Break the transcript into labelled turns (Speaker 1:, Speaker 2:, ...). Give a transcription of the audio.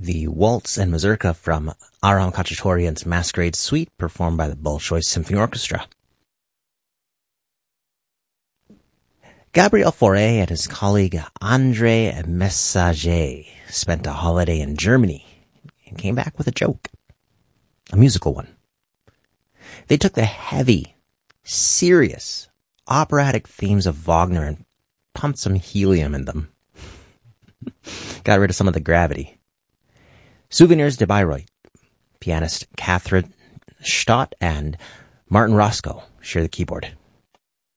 Speaker 1: the waltz and mazurka from Aram Khachaturian's Masquerade Suite, performed by the Bolshoi Symphony Orchestra. Gabriel Fauré and his colleague André Messager spent a holiday in Germany and came back with a joke, a musical one. They took the heavy, serious, operatic themes of Wagner and pumped some helium in them. Got rid of some of the gravity. Souvenirs de Bayreuth. Pianist Catherine Stott and Martin Roscoe share the keyboard.